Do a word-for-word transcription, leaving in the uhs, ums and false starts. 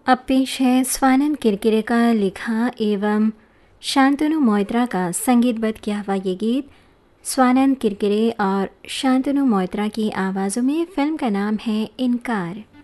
अब पेश है स्वानंद किरकिरे का लिखा एवं शांतनु मोइत्रा का संगीतबद्ध किया हुआ ये गीत। स्वानंद किरकिरे और शांतनु मोइत्रा की आवाज़ों में। फिल्म का नाम है इनकार।